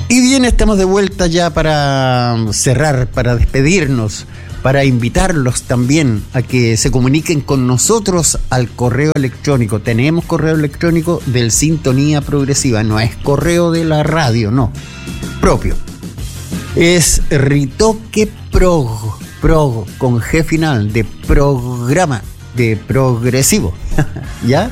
Y bien, estamos de vuelta ya para cerrar, para despedirnos, para invitarlos también a que se comuniquen con nosotros al correo electrónico. Tenemos correo electrónico del Sintonía Progresiva, no es correo de la radio, no, propio. Es ritoqueprog, con G final, de programa, de progresivo, ¿ya?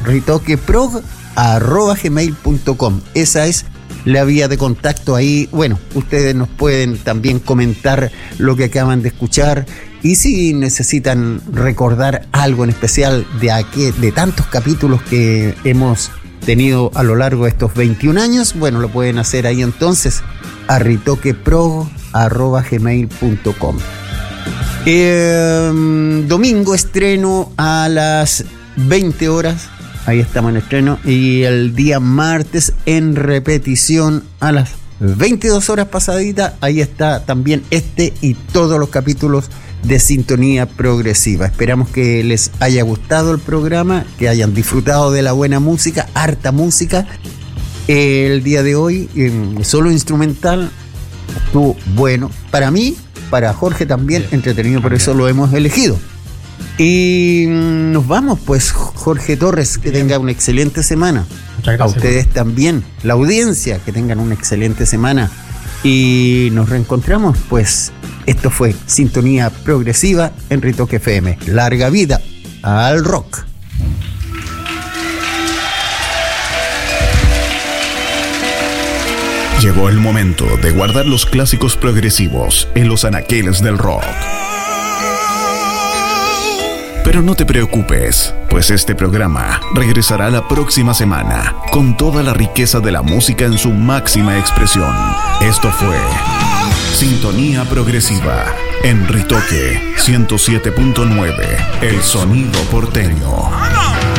ritoqueprog@gmail.com. Esa es la vía de contacto ahí. Bueno, ustedes nos pueden también comentar lo que acaban de escuchar y si necesitan recordar algo en especial de tantos capítulos que hemos tenido a lo largo de estos 21 años, bueno, lo pueden hacer ahí entonces a ritoqueprog@gmail.com. Domingo estreno a las 20 horas. Ahí estamos en estreno. Y el día martes en repetición a las 22 horas pasadita. Ahí está también este y todos los capítulos de Sintonía Progresiva. Esperamos que les haya gustado el programa, que hayan disfrutado de la buena música, harta música. El día de hoy, solo instrumental, estuvo bueno. Para mí, para Jorge también, entretenido, por eso lo hemos elegido. Y nos vamos, pues, Jorge Torres, que tenga una excelente semana. Muchas gracias. A ustedes también, la audiencia, que tengan una excelente semana. Y nos reencontramos, pues, esto fue Sintonía Progresiva en Ritoque FM. Larga vida al rock. Llegó el momento de guardar los clásicos progresivos en los anaqueles del rock. Pero no te preocupes, pues este programa regresará la próxima semana con toda la riqueza de la música en su máxima expresión. Esto fue Sintonía Progresiva en Ritoque 107.9, el sonido porteño.